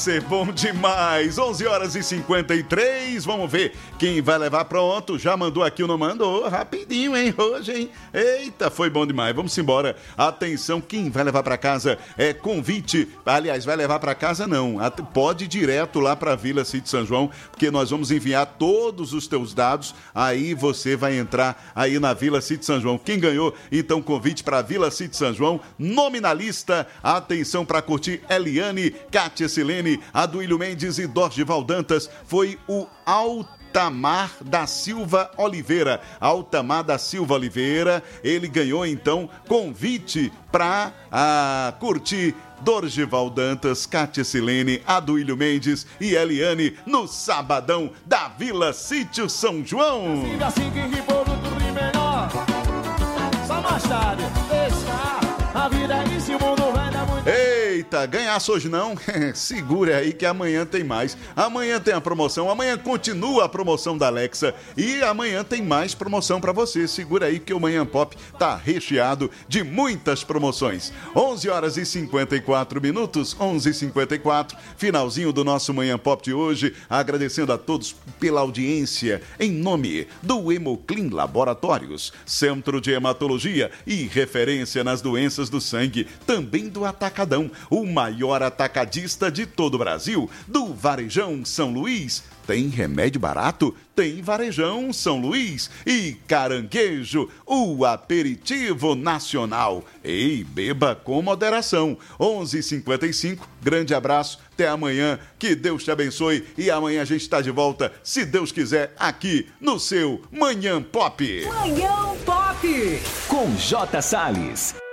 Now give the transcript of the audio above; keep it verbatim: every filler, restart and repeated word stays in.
Ser bom demais, onze horas e cinquenta e três, vamos ver quem vai levar pronto, já mandou aqui ou não mandou, rapidinho, hein, hoje, hein, eita, foi bom demais, vamos embora, atenção, quem vai levar pra casa é convite, aliás, vai levar pra casa não, pode ir direto lá pra Vila City São João, porque nós vamos enviar todos os teus dados, aí você vai entrar aí na Vila City São João, quem ganhou, então, convite pra Vila City São João, nominalista, atenção pra curtir Eliane, Kátia Silene, Aduílio Mendes e Dorgival Dantas, foi o Altamar da Silva Oliveira. Altamar da Silva Oliveira, ele ganhou então convite para uh, curtir Dorgival Dantas, Kátia Silene, Aduílio Mendes e Eliane no sabadão da Vila Sítio São João. Só mais tarde, deixa a vida nesse mundo vai dar muito. Eita, ganhasse hoje não? Segura aí que amanhã tem mais. Amanhã tem a promoção, amanhã continua a promoção da Alexa e amanhã tem mais promoção pra você. Segura aí que o Manhã Pop tá recheado de muitas promoções. onze horas e cinquenta e quatro minutos, onze e cinquenta e quatro, finalzinho do nosso Manhã Pop de hoje. Agradecendo a todos pela audiência em nome do Hemoclin Laboratórios, Centro de Hematologia e referência nas doenças do sangue, também do Atacadão, o maior atacadista de todo o Brasil, do Varejão São Luís. Tem remédio barato? Tem Varejão São Luís. E Caranguejo, o aperitivo nacional. Ei, beba com moderação. onze e cinquenta e cinco, grande abraço, até amanhã, que Deus te abençoe. E amanhã a gente está de volta, se Deus quiser, aqui no seu Manhã Pop. Manhã Pop, com J. Salles.